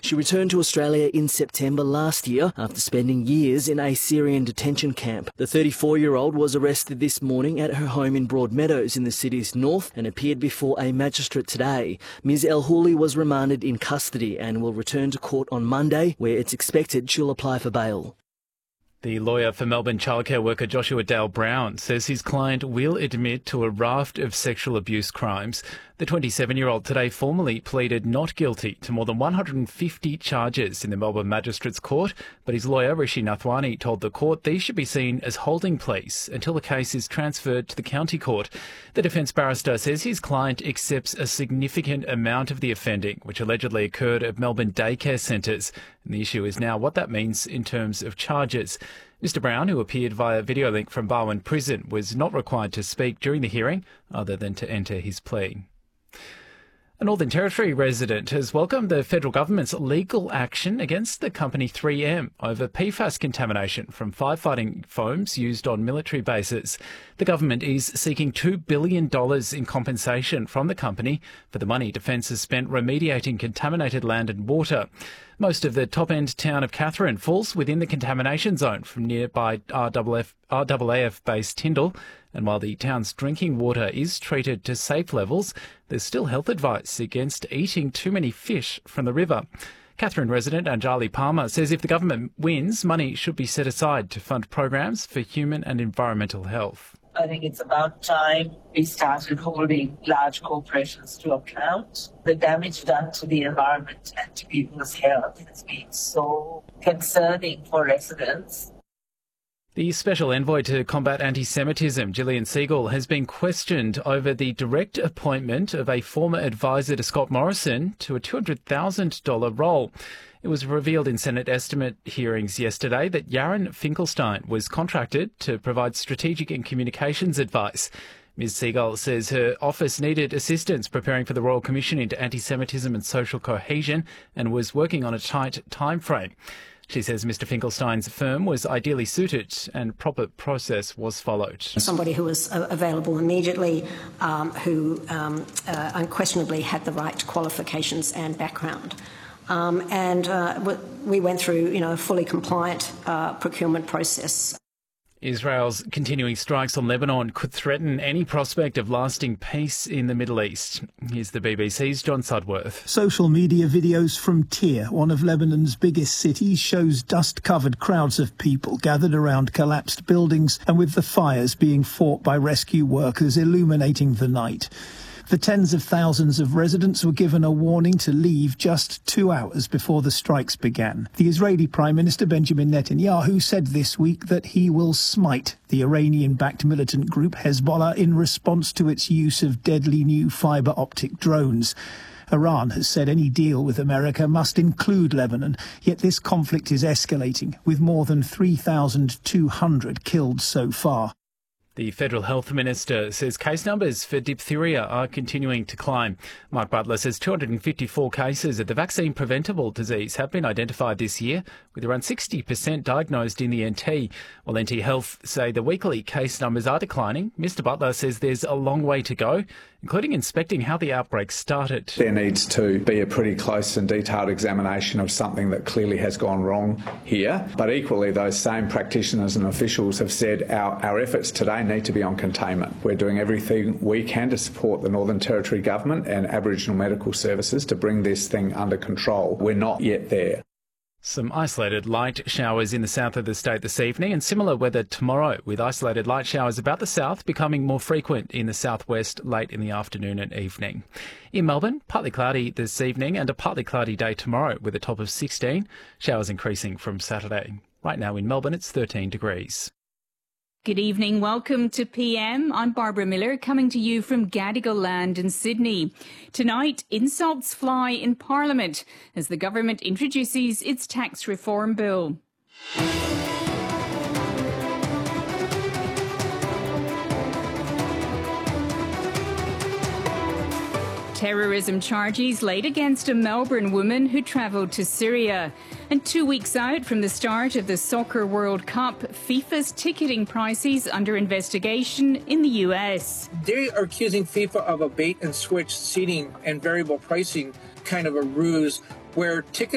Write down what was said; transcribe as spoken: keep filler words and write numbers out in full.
She returned to Australia in September last year after spending years in a Syrian detention camp. The thirty-four-year-old was arrested this morning at her home in Broadmeadows in the city's north and appeared before a magistrate today. Miz El-Houli was remanded in custody and will return to court on Monday, where it's expected she'll apply for bail. The lawyer for Melbourne childcare worker Joshua Dale Brown says his client will admit to a raft of sexual abuse crimes. The twenty-seven-year-old today formally pleaded not guilty to more than one hundred fifty charges in the Melbourne Magistrates Court, but his lawyer Rishi Nathwani told the court these should be seen as holding pleas until the case is transferred to the county court. The defence barrister says his client accepts a significant amount of the offending, which allegedly occurred at Melbourne daycare centres, and the issue is now what that means in terms of charges. Mister Brown, who appeared via video link from Barwon Prison, was not required to speak during the hearing other than to enter his plea. A Northern Territory resident has welcomed the federal government's legal action against the company three M over P FAS contamination from firefighting foams used on military bases. The government is seeking two billion dollars in compensation from the company for the money Defence has spent remediating contaminated land and water. Most of the top-end town of Katherine falls within the contamination zone from nearby R A F-based Tyndall. And while the town's drinking water is treated to safe levels, there's still health advice against eating too many fish from the river. Katherine resident Anjali Palmer says if the government wins, money should be set aside to fund programs for human and environmental health. I think it's about time we started holding large corporations to account. The damage done to the environment and to people's health has been so concerning for residents. The Special Envoy to Combat Anti-Semitism, Gillian Segal, has been questioned over the direct appointment of a former advisor to Scott Morrison to a two hundred thousand dollars role. It was revealed in Senate estimate hearings yesterday that Yaron Finkelstein was contracted to provide strategic and communications advice. Miz Segal says her office needed assistance preparing for the Royal Commission into Anti-Semitism and Social Cohesion and was working on a tight time frame. She says Mister Finkelstein's firm was ideally suited and proper process was followed. Somebody who was uh, available immediately, um, who um, uh, unquestionably had the right qualifications and background. Um, and uh, we went through, you know, a fully compliant uh, procurement process. Israel's continuing strikes on Lebanon could threaten any prospect of lasting peace in the Middle East. Here's the B B C's John Sudworth. Social media videos from Tyre, one of Lebanon's biggest cities, shows dust-covered crowds of people gathered around collapsed buildings and with the fires being fought by rescue workers illuminating the night. The tens of thousands of residents were given a warning to leave just two hours before the strikes began. The Israeli Prime Minister Benjamin Netanyahu said this week that he will smite the Iranian-backed militant group Hezbollah in response to its use of deadly new fibre-optic drones. Iran has said any deal with America must include Lebanon, yet this conflict is escalating, with more than three thousand two hundred killed so far. The Federal Health Minister says case numbers for diphtheria are continuing to climb. Mark Butler says two hundred fifty-four cases of the vaccine-preventable disease have been identified this year, with around sixty percent diagnosed in the N T. While N T Health say the weekly case numbers are declining, Mister Butler says there's a long way to go, including inspecting how the outbreak started. There needs to be a pretty close and detailed examination of something that clearly has gone wrong here. But equally, those same practitioners and officials have said our, our efforts today need to be on containment. We're doing everything we can to support the Northern Territory Government and Aboriginal Medical Services to bring this thing under control. We're not yet there. Some isolated light showers in the south of the state this evening and similar weather tomorrow, with isolated light showers about the south becoming more frequent in the southwest late in the afternoon and evening. In Melbourne, partly cloudy this evening and a partly cloudy day tomorrow with a top of sixteen. Showers increasing from Saturday. Right now in Melbourne, it's thirteen degrees. Good evening. Welcome to P M. I'm Barbara Miller, coming to you from Gadigal Land in Sydney. Tonight, insults fly in Parliament as the government introduces its tax reform bill. Terrorism charges laid against a Melbourne woman who travelled to Syria. And two weeks out from the start of the Soccer World Cup, FIFA's ticketing prices under investigation in the U S. They are accusing FIFA of a bait and switch seating and variable pricing kind of a ruse where ticket